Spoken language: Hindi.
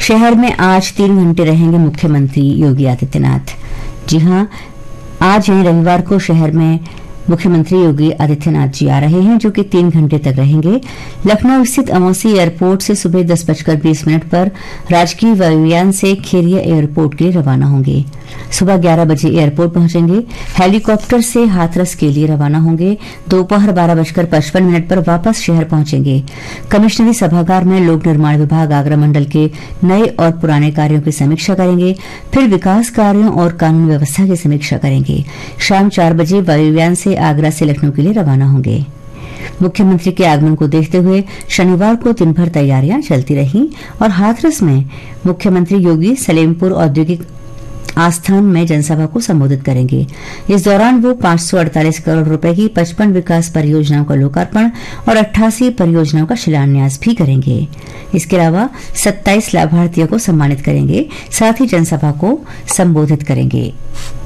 शहर में आज 3 घंटे रहेंगे मुख्यमंत्री योगी आदित्यनाथ। जी हां, आज यानी रविवार को शहर में मुख्यमंत्री योगी आदित्यनाथ जी आ रहे हैं, जो कि 3 घंटे तक रहेंगे। लखनऊ स्थित अमौसी एयरपोर्ट से सुबह 10:20 पर राजकीय वायुयान से खेरिया एयरपोर्ट के लिए रवाना होंगे। सुबह 11 बजे एयरपोर्ट पहुंचेंगे। हेलीकॉप्टर से हाथरस के लिए रवाना होंगे। दोपहर 12:55 पर वापस शहर पहुंचेंगे। कमिश्नरी सभागार में लोक निर्माण विभाग आगरा मंडल के नए और पुराने कार्यों की समीक्षा करेंगे। फिर विकास कार्यों और कानून व्यवस्था की समीक्षा करेंगे। शाम 4 बजे वायुयान से आगरा से लखनऊ के लिए रवाना होंगे। मुख्यमंत्री के आगमन को देखते हुए शनिवार को दिन भर तैयारियां चलती रहीं और हाथरस में मुख्यमंत्री योगी सलेमपुर औद्योगिक आस्थान में जनसभा को संबोधित करेंगे। इस दौरान वो 548 करोड़ रुपए की 55 विकास परियोजनाओं का लोकार्पण और 88 परियोजनाओं का शिलान्यास भी करेंगे। इसके अलावा 27 लाभार्थियों को सम्मानित करेंगे, साथ ही जनसभा को संबोधित करेंगे।